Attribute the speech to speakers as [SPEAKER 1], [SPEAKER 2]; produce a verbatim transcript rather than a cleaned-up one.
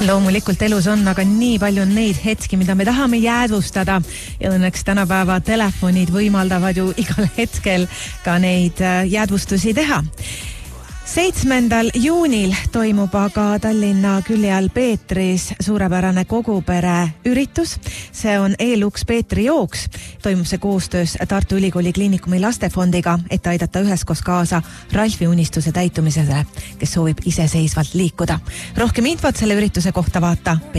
[SPEAKER 1] Loomulikult elus on, aga nii palju on neid hetki, mida me tahame jäädvustada ja õnneks tänapäeva telefonid võimaldavad ju igal hetkel ka neid jäädvustusi teha. seitsmendal juunil toimub aga Tallinna külje all Peetris suurepärane kogupere üritus. See on E-Lux Peetri jooks. Toimub see koostöös Tartu Ülikooli Kliinikumi lastefondiga, et aidata üheskoos kaasa Ralfi unistuse täitumisele, kes soovib iseseisvalt liikuda. Rohkem infot selle ürituse kohta vaata